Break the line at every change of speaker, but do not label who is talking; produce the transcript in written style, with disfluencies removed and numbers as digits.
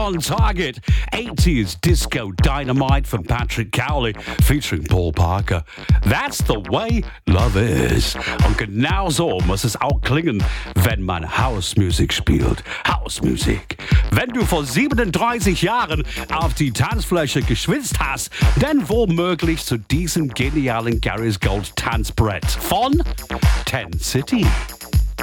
on target. 80s Disco Dynamite von Patrick Cowley featuring Paul Parker. That's the way love is. Und genau so muss es auch klingen, wenn man Housemusik spielt. Housemusik. Wenn du vor 37 Jahren auf die Tanzfläche geschwitzt hast, dann womöglich zu diesem genialen Gary's Gold Tanzbrett von Ten City.